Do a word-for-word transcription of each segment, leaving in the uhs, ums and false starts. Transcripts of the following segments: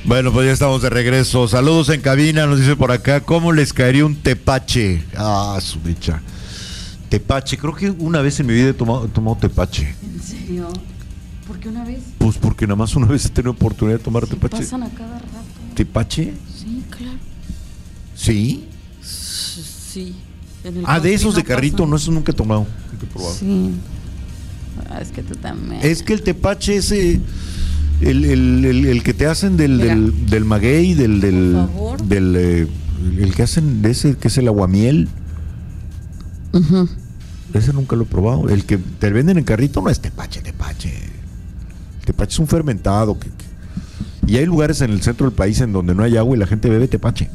Bueno, pues ya estamos de regreso. Saludos en cabina, nos dice por acá, ¿cómo les caería un tepache? Ah, su mecha. Tepache, creo que una vez en mi vida he tomado, he tomado tepache. ¿En serio? ¿Por qué una vez? Pues porque nada más una vez he tenido oportunidad de tomar Sí, tepache. pasan a cada rato. ¿Tepache? Sí, claro. ¿Sí? Sí. En el Ah, de esos de Cancino carrito, pasan. no, esos nunca he tomado. Nunca he probado. Sí. Ah, es que tú también. Es que el tepache ese, el, el, el, el que te hacen del, Mira. del, del maguey, del, del, Por favor. del eh, el que hacen de ese, que es el aguamiel, Uh-huh. ese nunca lo he probado. El que te venden en carrito no es tepache, tepache. Tepache es un fermentado. Que, que, y hay lugares en el centro del país en donde no hay agua y la gente bebe tepache.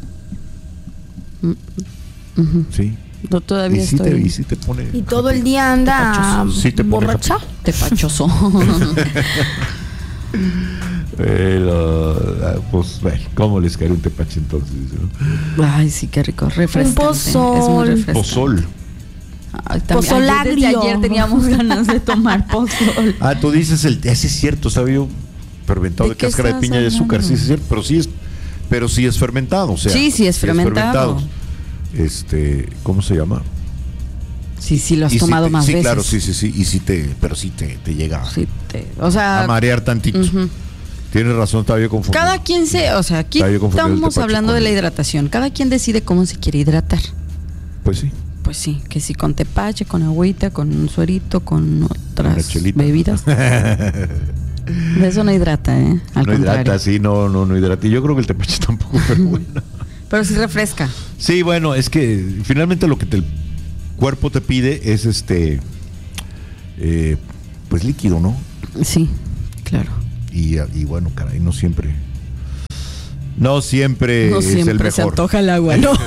Uh-huh. Sí. Yo todavía Y sí, estoy. te, y sí te pone. Y todo el día anda Tepachoso. Sí te pone borracha. Tepachoso. Pero, pues, bueno, ¿cómo les cae un tepache entonces? ¿No? Ay, sí, qué rico. Refrescante. Un pozol. Es muy refrescante. Pozol. Ay, también, Pozol ayer, desde agrio. ayer teníamos ganas de tomar pozol. Ah, tú dices el, ese es cierto, ¿sabes? Yo fermentado ¿De de, qué cáscara de estás piña y azúcar, sí, hablando? sí es cierto, pero sí es, pero sí es fermentado, o sea. Sí, sí es fermentado. Este, ¿cómo se llama? Sí, sí, lo has Y sí tomado te- más sí, veces. claro, sí, sí, sí, y sí te, pero sí te, te llega Sí, te- o sea, a marear tantito. ujú. Tienes razón, estaba yo confundido. Cada quien se, o sea, aquí Estaba yo confundido el estamos tepache hablando con de la el- hidratación. Cada quien decide cómo se quiere hidratar. Pues sí. Pues sí, que si con tepache, con agüita, con un suerito, con otras Una chelita. bebidas. De eso no hidrata, ¿eh? Al no contrario. hidrata, sí, no, no, no hidrata. Y yo creo que el tepache tampoco, pero bueno. Pero sí refresca. Sí, bueno, es que finalmente lo que te- el cuerpo te pide es este, eh, pues líquido, ¿no? Sí, claro. Y, y bueno, caray, no siempre, no siempre No es el siempre mejor. se antoja el agua, ¿no?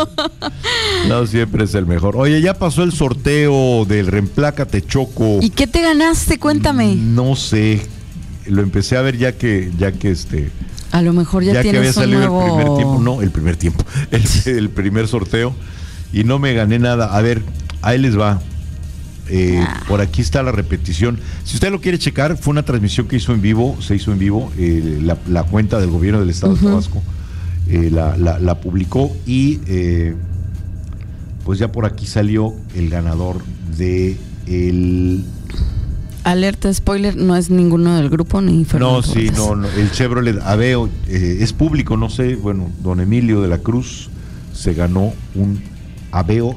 No siempre es el mejor. Oye, ya pasó el sorteo del Reemplácate Choco. ¿Y qué te ganaste? Cuéntame. No sé, lo empecé a ver ya que, ya que este, A lo mejor ya, ya que había tienes un salido nuevo... el primer tiempo, no, el primer tiempo, el, el primer sorteo, y no me gané nada. A ver, ahí les va. Eh, Ah. Por aquí está la repetición. Si usted lo quiere checar, fue una transmisión que hizo en vivo, se hizo en vivo, eh, la, la cuenta del gobierno del estado Ujú. de Tabasco eh, la, la, la publicó y eh, pues ya por aquí salió el ganador de el... Alerta, spoiler, no es ninguno del grupo ni Fernando No, sí, Torres. no, no, el Chevrolet Aveo eh, es público, no sé, bueno, don Emilio de la Cruz se ganó un Aveo.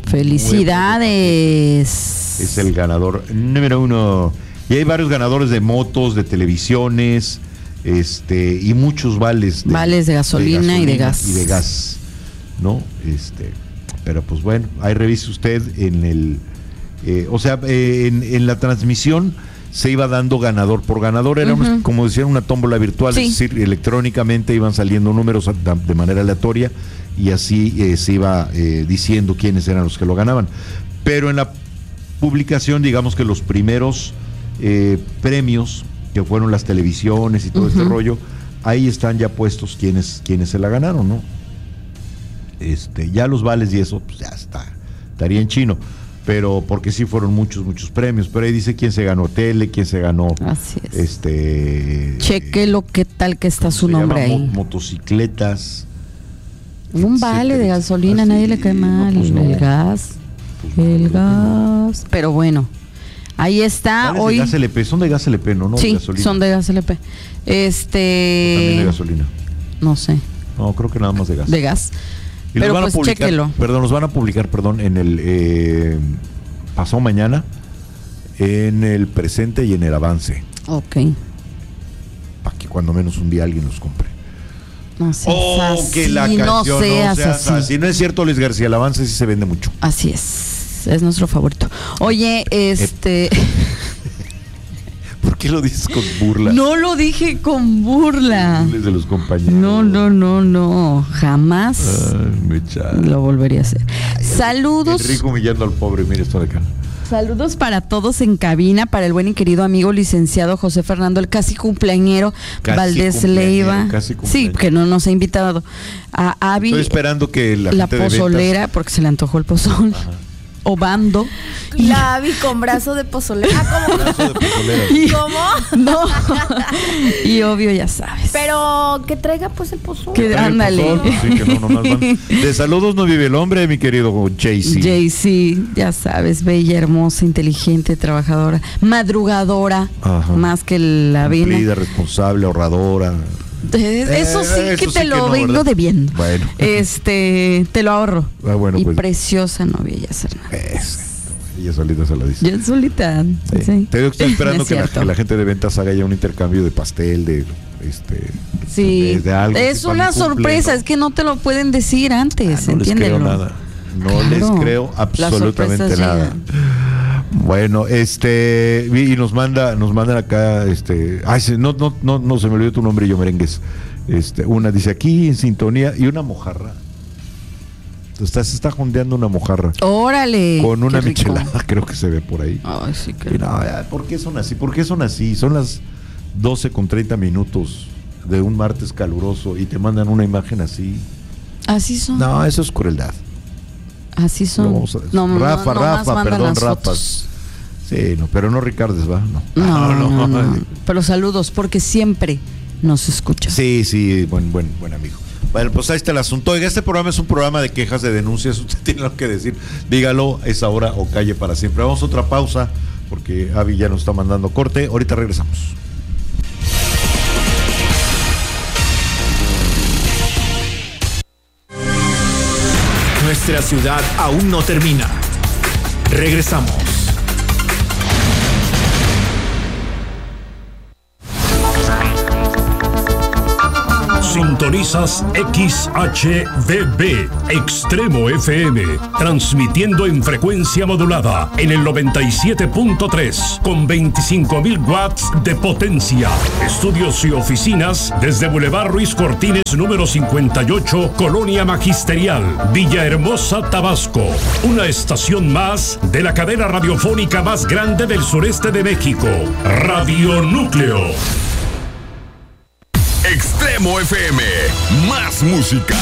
Felicidades. Es el ganador número uno. Y hay varios ganadores de motos, de televisiones, este, y muchos vales de, Vales de gasolina y de gas. y de gas, ¿no? Este, pero pues bueno, ahí revise usted en el, eh, o sea, eh, en, en la transmisión se iba dando ganador por ganador, era una- Ujú. como decían una tómbola virtual, Sí. es decir, electrónicamente iban saliendo números a- de manera aleatoria y así eh, se iba eh, diciendo quiénes eran los que lo ganaban. Pero en la publicación, digamos que los primeros eh, premios, que fueron las televisiones y todo Ujú. este rollo, ahí están ya puestos quienes, quienes se la ganaron, ¿no? Este, ya los vales y eso, pues ya está, estaría en chino. Pero porque sí fueron muchos, muchos premios. Pero ahí dice quién se ganó tele, quién se ganó. Así es. Este. Cheque lo que tal que está ¿cómo su se nombre llama? ahí. Mo- Motocicletas. Un vale de etcétera. gasolina, Ah, nadie sí, le cae no, mal. pues no. El gas. Pues no, El creo que no. gas. Pero bueno, ahí está. ¿Cuáles Hoy. de gas L P? Son de gas L P, ¿no? No de Sí, gasolina. son de gas L P. Este. También de gasolina. No sé, No, creo que nada más de gas. de gas. Y los Pero van pues a publicar, chéquelo. perdón, los van a publicar, perdón, en el eh, pasado mañana, en el presente y en el avance, Ok. para que cuando menos un día alguien los compre. No seas Oh, así, que la no canción, seas no seas así. así. No es cierto, Luis García, el avance sí se vende mucho. Así es. Es nuestro favorito. Oye, este. ¿Por qué lo dices con burla? No lo dije con burla. Burles de los compañeros. No, no, no, no. Jamás Ay, me echa- lo volvería a hacer. Ay, Saludos. Enrico humillando al pobre, mire esto de acá. Saludos para todos en cabina, para el buen y querido amigo licenciado José Fernando, el casi cumpleañero Casi Valdés cumpleañero, Leiva. casi Sí, cumpleañero. que no nos ha invitado. A Avi, Estoy esperando que la, la gente de pozolera, ventas- porque se le antojó el pozol. Ajá. Obando. La Abby con brazo de pozolera. Ah, ¿cómo? Brazo de pozolera. Y- ¿Cómo? No. Y obvio, ya sabes. Pero Pero que traiga pues el pozole. Que- ándale. Pozol, sí, que no, nomás van. De saludos no vive el hombre, mi querido Jaycee. Jaycee, ya sabes, bella, hermosa, inteligente, trabajadora, madrugadora, Ajá. más que la vena. Cumplida, responsable, ahorradora. Eh, Eso sí Eh, que eso te sí lo que no, vengo ¿verdad? debiendo. Bueno. Este, te lo ahorro. Ah, bueno, y pues. preciosa novia, ya Hernández. Eso. Ella solita se la dice. Yo solita. Sí. Sí. Te digo que estoy esperando No es que, la, cierto. que la gente de ventas haga ya un intercambio de pastel, de este. Sí, de- de algo es que para una mi cumple, sorpresa, ¿no? es que no te lo pueden decir antes, Ah, no les entiéndelo. creo nada. No Claro. les creo Las absolutamente sorpresas nada. llegan. Bueno, este y nos manda, nos mandan acá, este, ay, se- no, no, no, no se me olvidó tu nombre, yo merengues. Este, una dice aquí en sintonía y una mojarra. Está, se está jondeando una mojarra Órale. con una qué rico. michelada, creo que se ve por ahí. Ay, sí, qué Y no, ya, ¿por qué son así? ¿Por qué son así? Son las doce con treinta minutos de un martes caluroso y te mandan una imagen así. Así son. No, eso es crueldad. Así Lo son. vamos a- No, no, Rafa, no, nomás Rafa, mandan perdón, las Rafa. fotos. Sí, no, pero no Ricardes, ¿va? No. No, Ah, no, no. Pero saludos, porque siempre nos escuchan. Sí, sí, buen, buen, buen amigo. Bueno, pues ahí está el asunto. Oiga, este programa es un programa de quejas, de denuncias. Usted tiene algo que decir. Dígalo, es ahora o calle para siempre. Vamos a otra pausa, porque Avi ya nos está mandando corte. Ahorita regresamos. Nuestra ciudad aún no termina. Regresamos. Sintonizas X H V B, Extremo F M, transmitiendo en frecuencia modulada en el noventa y siete punto tres con veinticinco mil watts de potencia. Estudios y oficinas desde Boulevard Ruiz Cortines número cincuenta y ocho, Colonia Magisterial, Villahermosa, Tabasco. Una estación más de la cadena radiofónica más grande del sureste de México, Radio Núcleo. Extremo F M, más música.